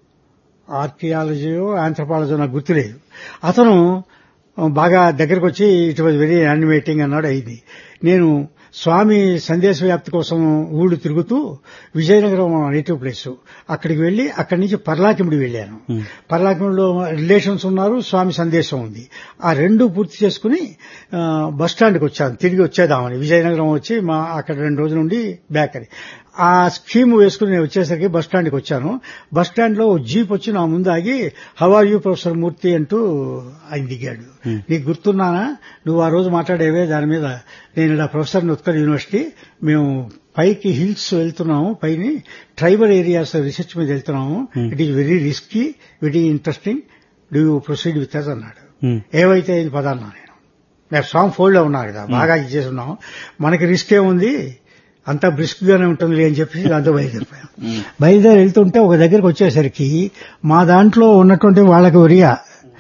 ఆర్కియాలజీయో ఆంథ్రపాలజీయో నాకు గుర్తులేదు, అతను బాగా దగ్గరకు వచ్చి ఇట్ వాజ్ వెరీ యానిమేటింగ్ అన్నాడు. అయింది. నేను స్వామి సందేశ వ్యాప్తి కోసం ఊళ్ళు తిరుగుతూ విజయనగరం నేటివ్ ప్లేస్ అక్కడికి వెళ్లి అక్కడి నుంచి పర్లాకిముడి వెళ్లాను. పర్లాకిముడిలో రిలేషన్స్ ఉన్నారు, స్వామి సందేశం ఉంది. ఆ రెండు పూర్తి చేసుకుని బస్ స్టాండ్కి వచ్చాను, తిరిగి వచ్చేదామని. విజయనగరం వచ్చి మా అక్కడ రెండు రోజుల నుండి బ్యాక్ అని ఆ స్కీమ్ వేసుకుని నేను వచ్చేసరికి బస్ స్టాండ్కి వచ్చాను. బస్ స్టాండ్ లో జీప్ వచ్చి నా ముందు ఆగి, హౌ ఆర్ యూ ప్రొఫెసర్ మూర్తి అంటూ ఆయన దిగాడు. నీకు గుర్తున్నానా, నువ్వు ఆ రోజు మాట్లాడేవే దాని మీద, నేను ఇలా ప్రొఫెసర్ ఉత్కల్ యూనివర్సిటీ, మేము పైకి హిల్స్ వెళ్తున్నాము, పైని ట్రైబల్ ఏరియాస్ రీసెర్చ్ మీద వెళ్తున్నాము, it is very risky, very interesting, do you proceed with us అన్నాడు. ఏవైతే ఇది పదాన్నా నేను నేను సాంగ్ ఫోల్డ్ లో ఉన్నా కదా, బాగా ఇచ్చేసి ఉన్నాం, మనకి రిస్క్ ఏముంది, అంతా బ్రిస్క్ గానే ఉంటుంది అని చెప్పి దాంతో బయలుదేరిపోయాం. బయలుదేరి వెళ్తుంటే ఒక దగ్గరకు వచ్చేసరికి మా దాంట్లో ఉన్నటువంటి వాళ్ళకి ఒరియా,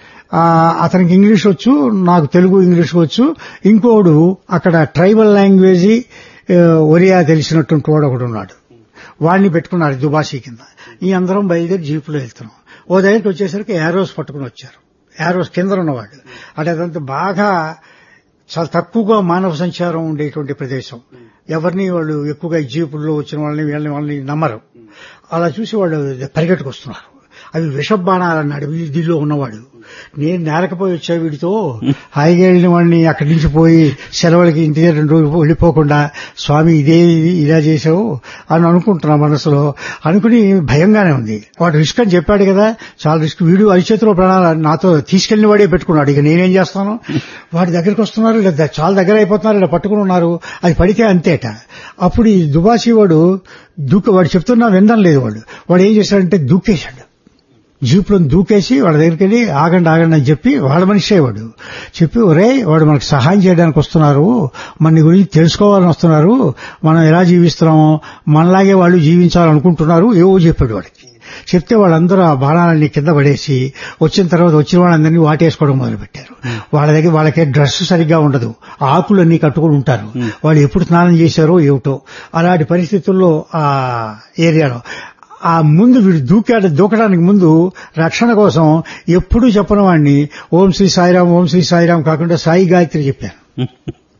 అతనికి ఇంగ్లీష్ వచ్చు, నాకు తెలుగు ఇంగ్లీష్ వచ్చు, ఇంకోడు అక్కడ ట్రైబల్ లాంగ్వేజ్ ఒరియా తెలిసినటువంటి వాడు ఒకడు ఉన్నాడు, వాడిని పెట్టుకున్నాడు దుబాషీ కింద. ఈ అందరం బయలుదేరి జీపులో వెళ్తున్నాం. ఓ దగ్గరికి వచ్చేసరికి యారోస్ పట్టుకుని వచ్చారు. యారోస్ కింద ఉన్నవాడు. అంటే అదంతా బాగా చాలా తక్కువగా మానవ సంచారం ఉండేటువంటి ప్రదేశం. ఎవరిని వాళ్ళు ఎక్కువగా జీపుల్లో వచ్చిన వాళ్ళని వీళ్ళని వాళ్ళని నమ్మరు. అలా చూసి వాళ్ళు పరిగెట్టుకొస్తున్నారు. అవి విషబాణాలన్నాడు దీనిలో ఉన్నవాడు. నేను నేరకపోయి వచ్చా వీడితో, హాయిగా వెళ్ళిన వాడిని అక్కడి నుంచి పోయి సెలవులకి ఇంటి దగ్గర రెండు రోజులు వెళ్ళిపోకుండా, స్వామి ఇదే ఇలా చేసావు అని అనుకుంటున్నా మనసులో. అనుకుని భయంగానే ఉంది. వాడు రిస్క్ అని చెప్పాడు కదా, చాలా రిస్క్. వీడు అరిచేతిలో ప్రాణాలు నాతో తీసుకెళ్లిన వాడే పెట్టుకున్నాడు. ఇక నేనేం చేస్తాను, వాడి దగ్గరికి వస్తున్నారు, ఇలా చాలా దగ్గర అయిపోతున్నారు, ఇలా పట్టుకుని ఉన్నారు, అది పడితే అంతేట. అప్పుడు ఈ దుబాసీ వాడు దూక వాడు చెప్తున్నా వినడం లేదు. వాడు వాడు ఏం చేశాడంటే దూకేశాడు, జీపులో దూకేసి వాళ్ళ దగ్గరికి వెళ్ళి ఆగండి ఆగండి అని చెప్పి, వాళ్ళ మనిషే వాడు చెప్పి, ఒరే వాడు మనకు సహాయం చేయడానికి వస్తున్నారు, మన గురించి తెలుసుకోవాలని వస్తున్నారు, మనం ఎలా జీవిస్తున్నామో మనలాగే వాళ్ళు జీవించాలనుకుంటున్నారు, ఏవో చెప్పాడు వాడికి. చెప్తే వాళ్ళందరూ ఆ బాణాలన్నీ కింద పడేసి వచ్చిన తర్వాత వచ్చిన వాళ్ళందరినీ వాటేసుకోవడం మొదలు పెట్టారు. వాళ్ళ దగ్గర వాళ్ళకే డ్రెస్ సరిగ్గా ఉండదు, ఆకులన్నీ కట్టుకుని ఉంటారు, వాళ్ళు ఎప్పుడు స్నానం చేశారో ఏమిటో. అలాంటి పరిస్థితుల్లో ఆ ఏరియాలో ఆ ముందు వీడు దూకాడు. దూకడానికి ముందు రక్షణ కోసం ఎప్పుడూ చెప్పని వాడిని ఓం శ్రీ సాయిరాం ఓం శ్రీ సాయిరాం కాకుండా సాయి గాయత్రి చెప్పాను.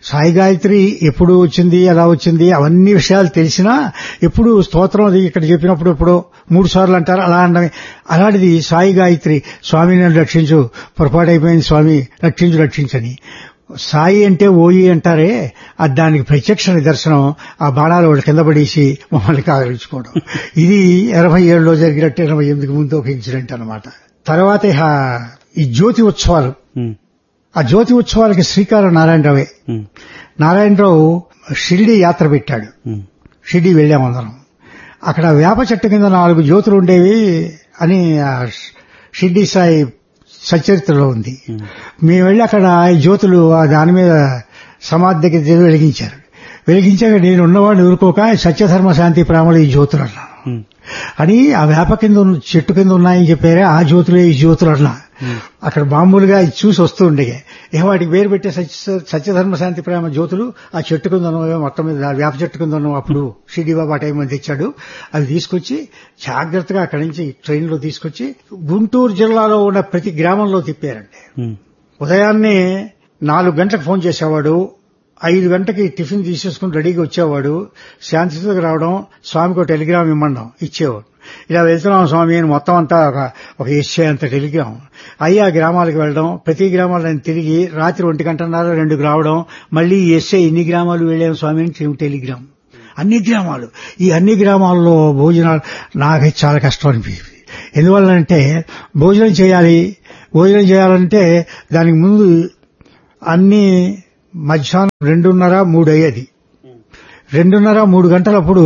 సాయి గాయత్రి ఎప్పుడు వచ్చింది, ఎలా వచ్చింది, అవన్నీ విషయాలు తెలిసినా ఎప్పుడు స్తోత్రం అది ఇక్కడ చెప్పినప్పుడు ఎప్పుడో మూడు సార్లు అంటారు, అలా అనడమే. అలాంటిది సాయి గాయత్రి, స్వామి నన్ను రక్షించు, పొరపాటైపోయింది స్వామి, రక్షించు రక్షించని. సాయి అంటే ఓయి అంటారే, అది దానికి ప్రత్యక్ష నిదర్శనం. ఆ బాణాలు వాడు కింద పడేసి మమ్మల్ని కాగలించుకోవడం. ఇది ఎనభై ఏడులో జరిగినట్టు ఎనభై ఎనిమిదికి ముందు ఒక ఇన్సిడెంట్ అనమాట. తర్వాత ఈ జ్యోతి ఉత్సవాలు, ఆ జ్యోతి ఉత్సవాలకి శ్రీకారం నారాయణరావే. నారాయణరావు షిరిడి యాత్ర పెట్టాడు. షిరిడి వెళ్ళామందరం. అక్కడ వేప చెట్టు కింద నాలుగు జ్యోతులు ఉండేవి అని షిరిడి సాయి సచరిత్రలో ఉంది. మేము వెళ్ళి అక్కడ ఈ జ్యోతులు దాని మీద సమాధి దగ్గర వెలిగించారు. వెలిగించాక నేను ఉన్నవాడిని ఊరుకోక సత్యధర్మ శాంతి ప్రేమలు ఈ జ్యోతులు అన్నా అని, ఆ వేప కింద చెట్టు కింద ఉన్నాయని చెప్పారే, ఆ జ్యోతులే ఈ జ్యోతులు అన్నా. అక్కడ మామూలుగా చూసి వస్తూ ఉండే ఏ వాటికి పేరు పెట్టే సత్య సత్యధర్మ శాంతి ప్రేమ జ్యోతులు ఆ చెట్టు కింద ఉన్నవే, మొత్తం మీద వేప చెట్టు కింద ఉన్నాం. అప్పుడు షిరిడి బాబా టైం అని తెచ్చాడు. అవి తీసుకొచ్చి జాగ్రత్తగా అక్కడి నుంచి ట్రైన్ లో తీసుకొచ్చి గుంటూరు జిల్లాలో ఉన్న ప్రతి గ్రామంలో తిప్పారండి. ఉదయాన్నే నాలుగు గంటలకు ఫోన్ చేసేవాడు, ఐదు గంటకి టిఫిన్ తీసేసుకుని రెడీగా వచ్చేవాడు. శాంతికి రావడం, స్వామికి టెలిగ్రామ్ ఇమ్మండం, ఇచ్చేవాడు. ఇలా వెళ్తున్నాం స్వామి అని మొత్తం అంతా ఒక ఎస్ఏ అంత టెలిగ్రామ్ అయ్యి ఆ గ్రామాలకు వెళ్ళడం, ప్రతి గ్రామాలను తిరిగి రాత్రి ఒంటి గంటన్నర రెండుకు రావడం, మళ్లీ ఎస్ఏ ఎన్ని గ్రామాలు వెళ్ళాం స్వామి అని టెలిగ్రామ్. అన్ని గ్రామాలు, ఈ అన్ని గ్రామాల్లో భోజనాలు నాకైతే చాలా కష్టం అనిపించింది. ఎందువల్లంటే భోజనం చేయాలి, భోజనం చేయాలంటే దానికి ముందు అన్ని మధ్యాహ్నం రెండున్నర మూడు అయ్యేది. రెండున్నర మూడు గంటలప్పుడు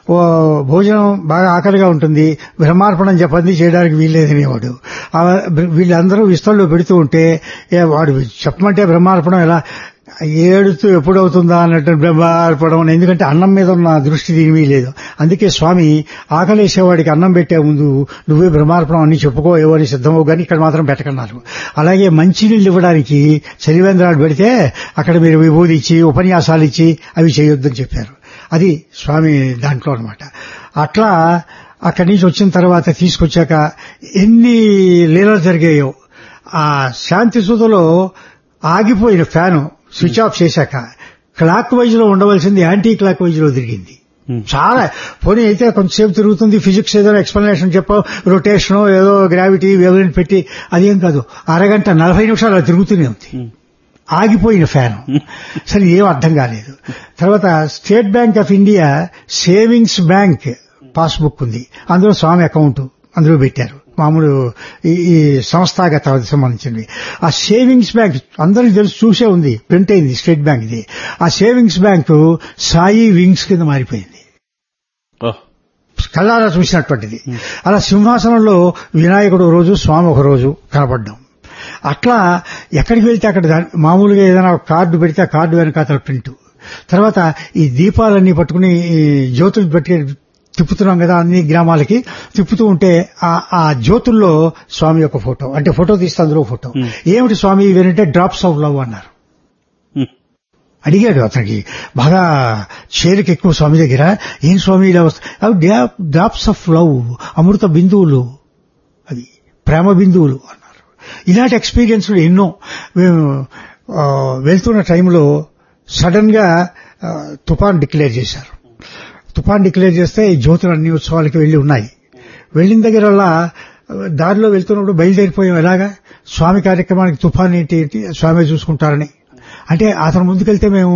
భోజనం బాగా ఆకలిగా ఉంటుంది, బ్రహ్మార్పణం చెప్పండి చేయడానికి వీల్లేదనేవాడు. వీళ్ళందరూ విస్తల్లో పెడుతూ ఉంటే వాడు చెప్పమంటే బ్రహ్మార్పణం ఎలా ఏడుతూ ఎప్పుడవుతుందా అన్నట్టు బ్రహ్మార్పణం. ఎందుకంటే అన్నం మీద ఉన్న దృష్టి దీని లేదు. అందుకే స్వామి ఆకలేసేవాడికి అన్నం పెట్టే ముందు నువ్వే బ్రహ్మార్పణం అన్ని చెప్పుకో, ఏవని సిద్ధమవు, కానీ ఇక్కడ మాత్రం పెట్టకన్నారు. అలాగే మంచినీళ్ళు ఇవ్వడానికి చలివేంద్రాలు పెడితే అక్కడ మీరు విభూది ఇచ్చి ఉపన్యాసాలు ఇచ్చి అవి చేయొద్దని చెప్పారు. అది స్వామి దాంట్లో అనమాట. అట్లా అక్కడి నుంచి వచ్చిన తర్వాత తీసుకొచ్చాక ఎన్ని లీలలు జరిగాయో. ఆ శాంతి సూదలో ఆగిపోయిన ఫ్యాను స్విచ్ ఆఫ్ చేశాక క్లాక్ వైజ్ లో ఉండవలసింది యాంటీ క్లాక్ వైజ్ లో తిరిగింది. చాలా పోనీ అయితే కొంతసేపు తిరుగుతుంది, ఫిజిక్స్ ఏదో ఎక్స్ప్లెనేషన్ చెప్పావు, రొటేషన్ ఏదో గ్రావిటీ వేవ్లెంత్ పెట్టి, అదేం కాదు, అరగంట నలభై నిమిషాలు అలా తిరుగుతూనే ఉంది. ఆగిపోయిన ఫ్యాన్. సరే ఏం అర్థం కాలేదు. తర్వాత state bank of India savings bank passbook ఉంది, అందులో స్వామి అకౌంట్ అందులో పెట్టారు, మామూలు ఈ సంస్థాగత సంబంధించినవి. ఆ సేవింగ్స్ బ్యాంక్ అందరికీ తెలిసి చూసే ఉంది, ప్రింట్ అయింది స్టేట్ బ్యాంక్ ఇది. ఆ సేవింగ్స్ బ్యాంకు సాయి వింగ్స్ కింద మారిపోయింది, కళ్ళారా చూసినటువంటిది. అలా సింహాసనంలో వినాయకుడు ఒక రోజు, స్వామి ఒక రోజు కనపడ్డాం. అట్లా ఎక్కడికి వెళ్తే అక్కడ మామూలుగా ఏదైనా కార్డు పెడితే ఆ కార్డు వెనకాతల ప్రింట్. తర్వాత ఈ దీపాలన్నీ పట్టుకుని జ్యోతులు పెట్టి తిప్పుతున్నాం కదా అన్ని గ్రామాలకి, తిప్పుతూ ఉంటే ఆ జ్యోతుల్లో స్వామి యొక్క ఫోటో, అంటే ఫోటో తీస్తే అందులో ఫోటో. ఏమిటి స్వామి ఇవేంటే డ్రాప్స్ ఆఫ్ లవ్ అన్నారు. అడిగాడు అతనికి బాగా చేరిక ఎక్కువ స్వామి దగ్గర, ఏం స్వామి ఇలా వస్తాయి, అవి డ్రాప్స్ ఆఫ్ లవ్, అమృత బిందువులు, అది ప్రేమ బిందువులు అన్నారు. ఇలాంటి ఎక్స్పీరియన్స్లు ఎన్నో. మేము వెళ్తున్న టైంలో సడన్ గా తుఫాన్ డిక్లేర్ చేశారు. తుఫాన్ డిక్లేర్ చేస్తే జ్యోతులు అన్ని ఉత్సవాలకి వెళ్లి ఉన్నాయి. వెళ్లిన దగ్గర దారిలో వెళ్తున్నప్పుడు బయలుదేరిపోయాం. ఎలాగా స్వామి కార్యక్రమానికి తుఫాన్ ఏంటి ఏంటి స్వామి చూసుకుంటారని. అంటే అతను ముందుకెళ్తే మేము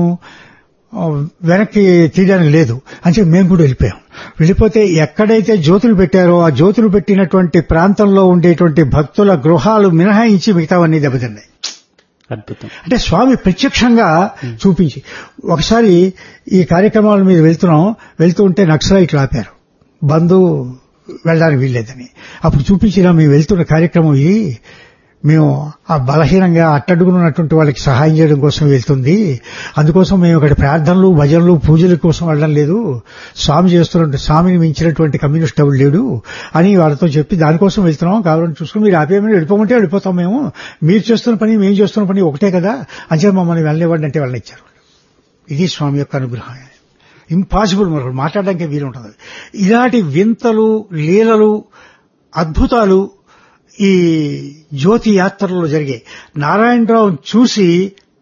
వెనక్కి తీయడానికి లేదు అని చెప్పి మేము కూడా వెళ్ళిపోయాం. వెళ్ళిపోతే ఎక్కడైతే జ్యోతులు పెట్టారో ఆ జ్యోతులు పెట్టినటువంటి ప్రాంతంలో ఉండేటువంటి భక్తుల గృహాలు మినహాయించి మిగతావన్నీ దెబ్బతిన్నాయి.
అద్భుతం.
అంటే స్వామి ప్రత్యక్షంగా చూపించి. ఒకసారి ఈ కార్యక్రమాల మీద వెళ్తున్నాం, వెళ్తూ ఉంటే నక్సలైట్లు ఆపారు, బంధు వెళ్ళడానికి వీల్లేదని. అప్పుడు చూపించినా మేము వెళ్తున్న కార్యక్రమం ఇది, మేము ఆ బలహీనంగా అట్టడుగున్నటువంటి వాళ్ళకి సహాయం చేయడం కోసం వెళ్తుంది, అందుకోసం మేము ఇక్కడ ప్రార్థనలు భజనలు పూజల కోసం వెళ్ళడం లేదు, స్వామి చేస్తున్న స్వామిని మించినటువంటి కమ్యూనిస్ట్ ఎవరు లేడు అని వాళ్ళతో చెప్పి దానికోసం వెళ్తున్నాం, కావాలని చూసుకుని మీరు ఆపేమని వెళ్ళిపోమంటే వెళ్ళిపోతాం, మేము మీరు చేస్తున్న పని మేము చేస్తున్న పని ఒకటే కదా అని చెప్పి మమ్మల్ని వెళ్ళనివ్వండి అంటే వెళ్ళనిచ్చారు. ఇది స్వామి యొక్క అనుగ్రహం. ఇంపాసిబుల్, మరొకటి మాట్లాడడానికి వీలు ఉంటుంది. ఇలాంటి వింతలు లీలలు అద్భుతాలు ఈ జ్యోతి యాత్రలో జరిగే. నారాయణరావు చూసి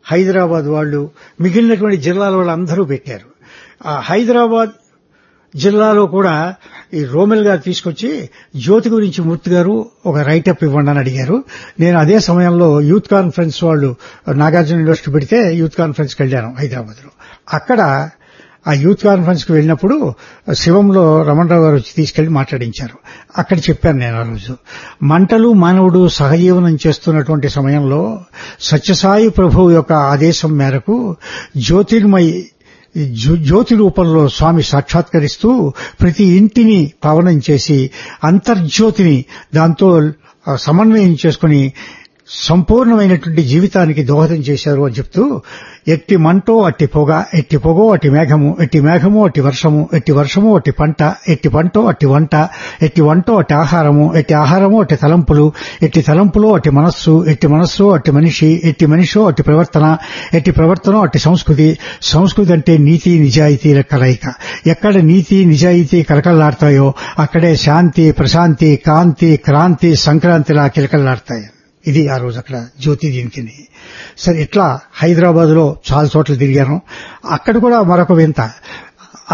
హైదరాబాద్ వాళ్ళు, మిగిలినటువంటి జిల్లాల వాళ్ళు అందరూ పెట్టారు. ఆ హైదరాబాద్ జిల్లాలో కూడా ఈ రోమెల్ గారు తీసుకొచ్చి జ్యోతి గురించి మూర్తి గారు ఒక రైటప్ ఇవ్వండి అని అడిగారు. నేను అదే సమయంలో యూత్ కాన్ఫరెన్స్ వాళ్ళు నాగార్జున యూనివర్సిటీ పెడితే యూత్ కాన్ఫరెన్స్కి వెళ్ళాను హైదరాబాద్ లో. అక్కడ ఆ యూత్ కాన్ఫరెన్స్ కి వెళ్ళినప్పుడు శివంలో రమణరావు గారు వచ్చి తీసుకెళ్లి మాట్లాడించారు. అక్కడ చెప్పాను నేను ఆ రోజు, మంటలు మానవుడు సహజీవనం చేస్తున్నటువంటి సమయంలో సత్యసాయి ప్రభువు యొక్క ఆదేశం మేరకు జ్యోతిర్మయి జ్యోతి రూపంలో స్వామి సాక్షాత్కరిస్తూ ప్రతి ఇంటిని పావనం చేసి అంతర్జ్యోతిని దాంతో సమన్వయం చేసుకుని సంపూర్ణమైనటువంటి జీవితానికి దోహదం చేశారు అని చెప్తూ, ఎట్టి మంటో అట్టి పొగ, ఎట్టి పొగో అట్టి మేఘము, ఎట్టి మేఘమో అట్టి వర్షము, ఎట్టి వర్షమో అట్టి పంట, ఎట్టి పంటో అట్టి వంట, ఎట్టి వంటో అట్టి ఆహారము, ఎట్టి ఆహారమో అట్టి తలంపులు, ఎట్టి తలంపులో అట్టి మనస్సు, ఎట్టి మనస్సో అట్టి మనిషి, ఎట్టి మనిషో అట్టి ప్రవర్తన, ఎట్టి ప్రవర్తనో అట్టి సంస్కృతి. సంస్కృతి అంటే నీతి నిజాయితీల కలయిక. ఎక్కడ నీతి నిజాయితీ కలకల్లాడతాయో అక్కడే శాంతి, ప్రశాంతి, కాంతి, క్రాంతి, సంక్రాంతిలా కిలకల్లాడతాయి. ఇది ఆ రోజు అక్కడ జ్యోతి దీనికి. సరే, ఇట్లా హైదరాబాద్ లో చాలా చోట్ల తిరిగాను. అక్కడ కూడా మరొక వింత, ఆ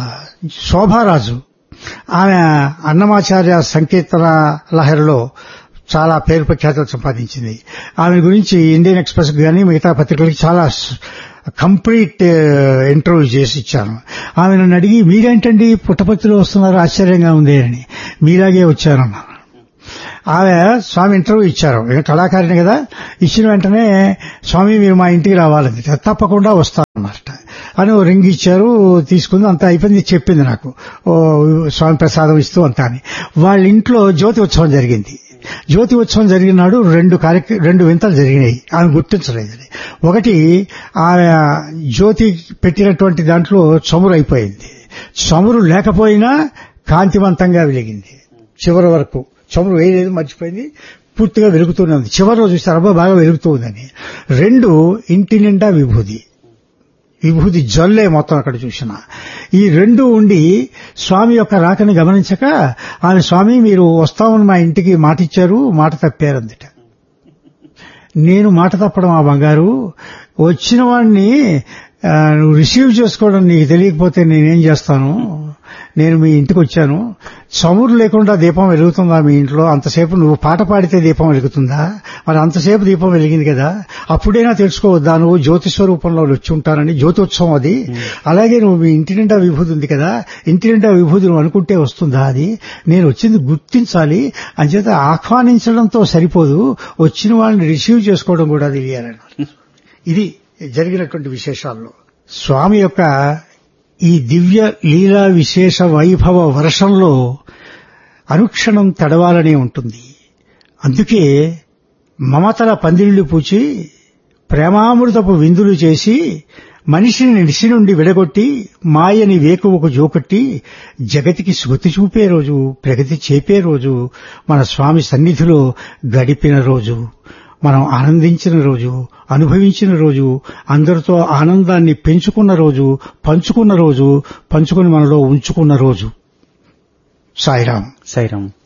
శోభారాజు ఆమె అన్నమాచార్య సంకీర్తన లహరిలో చాలా పేరు ప్రఖ్యాతలు సంపాదించింది. ఆమె గురించి ఇండియన్ ఎక్స్ప్రెస్ కానీ మిగతా పత్రికలకి చాలా కంప్లీట్ ఇంటర్వ్యూ చేసి ఇచ్చాను. ఆమె నన్ను అడిగి, మీరేంటండి పుట్టపర్తిలో వస్తున్నారు, ఆశ్చర్యంగా ఉంది అని. మీలాగే వచ్చానన్నాను. ఆమె స్వామి ఇంటర్వ్యూ ఇచ్చారు, కళాకారిణి కదా. ఇచ్చిన వెంటనే స్వామి మీరు మా ఇంటికి రావాలండి, తప్పకుండా వస్తానన్నమాట అని ఓ రింగ్ ఇచ్చారు. తీసుకుంది, అంతా అయిపోయింది. చెప్పింది నాకు, ఓ స్వామి ప్రసాదం ఇస్తూ అంతా అని. వాళ్ళ ఇంట్లో జ్యోతి ఉత్సవం జరిగింది. జ్యోతి ఉత్సవం జరిగిన నాడు రెండు కార్యక్రమ రెండు వింతలు జరిగినాయి. ఆమె గుర్తించలేదని. ఒకటి, ఆమె జ్యోతి పెట్టినటువంటి దాంట్లో చమురు అయిపోయింది. చమురు లేకపోయినా కాంతివంతంగా వెలిగింది. చివరి వరకు చమురు వేయలేదు, మర్చిపోయింది, పూర్తిగా వెలుగుతూనే ఉంది. చివరిలో చూస్తారు, అబ్బా బాగా వెలుగుతూ ఉందని. రెండు, ఇంటి నిండా విభూది, విభూది జల్లే మొత్తం అక్కడ చూసిన. ఈ రెండు ఉండి స్వామి యొక్క రాకని గమనించక ఆమె, స్వామి మీరు వస్తామని మా ఇంటికి మాట ఇచ్చారు, మాట తప్పారందిట. నేను మాట తప్పడం ఆ బంగారు, వచ్చిన వాడిని నువ్వు రిసీవ్ చేసుకోవడం నీకు తెలియకపోతే నేనేం చేస్తాను, నేను మీ ఇంటికి వచ్చాను, చమురు లేకుండా దీపం వెలుగుతుందా మీ ఇంట్లో? అంతసేపు నువ్వు పాట పాడితే దీపం వెలుగుతుందా? మరి అంతసేపు దీపం వెలిగింది కదా, అప్పుడైనా తెలుసుకోవద్దా నువ్వు జ్యోతి స్వరూపంలో వచ్చి ఉంటానని? జ్యోతిోత్సవం అది. అలాగే నువ్వు మీ ఇంటి నిండా విభూతి ఉంది కదా, ఇంటి నిండా విభూతి నువ్వు అనుకుంటే వస్తుందా? అది నేను వచ్చింది గుర్తించాలి, అంచేత ఆహ్వానించడంతో సరిపోదు, వచ్చిన వాళ్ళని రిసీవ్ చేసుకోవడం కూడా తెలియాలని. ఇది జరిగినటువంటి విశేషాల్లో స్వామి యొక్క ఈ దివ్య లీలా విశేష వైభవ వర్షంలో అనుక్షణం తడవాలనే ఉంటుంది. అందుకే మమతల పందిళ్లు పూచి ప్రేమామృతపు విందులు చేసి మనిషిని నిడిసి నుండి విడగొట్టి మాయని వేకువకు జోకొట్టి జగతికి స్మృతి చూపే రోజు, ప్రగతి చేపే రోజు మన స్వామి సన్నిధిలో గడిపిన రోజు, మనం ఆనందించిన రోజు, అనుభవించిన రోజు, అందరితో ఆనందాన్ని పెంచుకున్న రోజు, పంచుకున్న రోజు, పంచుకుని మనలో ఉంచుకున్న రోజు. సాయిరాం.
సాయిరాం.